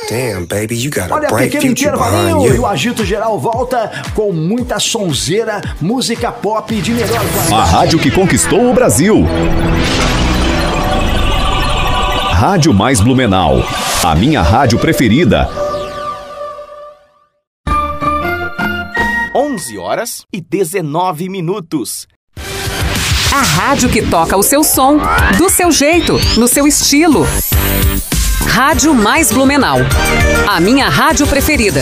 Damn, baby, you got a Olha, bright pequeno future intervalinho behind e you. o Agito Geral volta com muita sonzeira, música pop de melhor qualidade. A rádio que conquistou o Brasil. Rádio Mais Blumenau. A minha rádio preferida. 11h19. A rádio que toca o seu som, do seu jeito, no seu estilo. Rádio Mais Blumenau. A minha rádio preferida.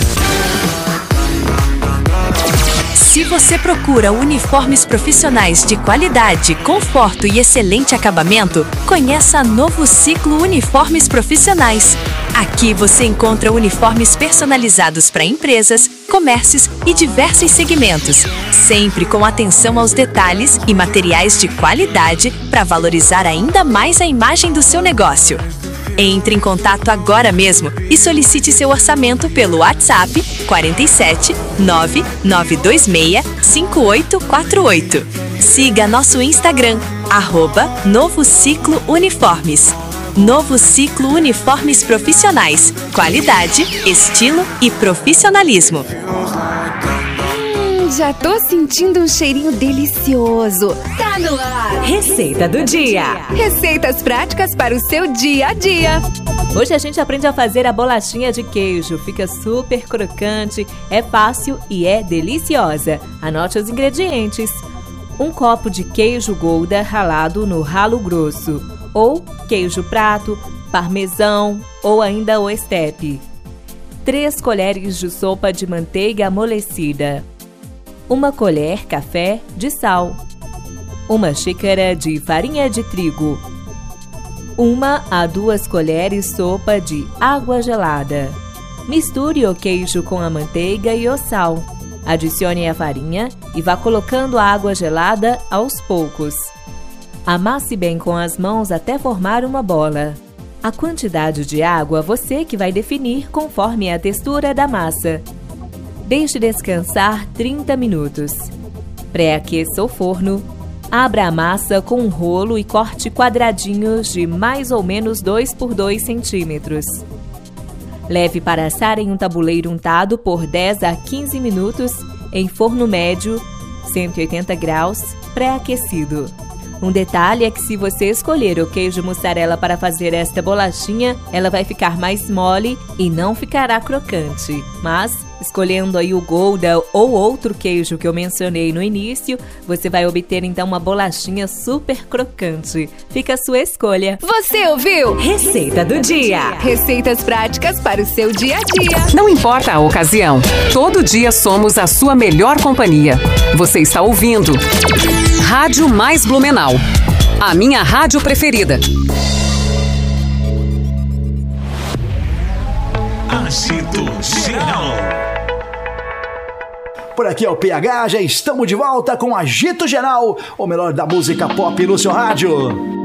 Se você procura uniformes profissionais de qualidade, conforto e excelente acabamento, conheça a Novo Ciclo Uniformes Profissionais. Aqui você encontra uniformes personalizados para empresas, comércios e diversos segmentos, sempre com atenção aos detalhes e materiais de qualidade para valorizar ainda mais a imagem do seu negócio. Entre em contato agora mesmo e solicite seu orçamento pelo WhatsApp 47 9926 5848. Siga nosso Instagram, @Novo Ciclo Uniformes. Novo Ciclo Uniformes Profissionais. Qualidade, estilo e profissionalismo. Já tô sentindo um cheirinho delicioso. Tá no ar! Receita do dia. Receitas práticas para o seu dia a dia. Hoje a gente aprende a fazer a bolachinha de queijo. Fica super crocante, é fácil e é deliciosa. Anote os ingredientes. 1 copo de queijo Gouda ralado no ralo grosso, ou queijo prato, parmesão ou ainda o estepe. 3 colheres de sopa de manteiga amolecida. 1 colher café de sal. 1 xícara de farinha de trigo. 1 a 2 colheres sopa de água gelada. Misture o queijo com a manteiga e o sal. Adicione a farinha e vá colocando a água gelada aos poucos. Amasse bem com as mãos até formar uma bola. A quantidade de água você que vai definir conforme a textura da massa. Deixe descansar 30 minutos. Pré-aqueça o forno. Abra a massa com um rolo e corte quadradinhos de mais ou menos 2 por 2 centímetros. Leve para assar em um tabuleiro untado por 10 a 15 minutos em forno médio, 180 graus, pré-aquecido. Um detalhe é que se você escolher o queijo mussarela para fazer esta bolachinha, ela vai ficar mais mole e não ficará crocante. Mas, escolhendo aí o Gouda ou outro queijo que eu mencionei no início, você vai obter então uma bolachinha super crocante. Fica a sua escolha. Você ouviu? Receita do dia. Receitas práticas para o seu dia a dia. Não importa a ocasião, todo dia somos a sua melhor companhia. Você está ouvindo Rádio Mais Blumenau. A minha rádio preferida. Agito Geral. Por aqui é o PH, já estamos de volta com Agito Geral, o melhor da música pop no seu rádio.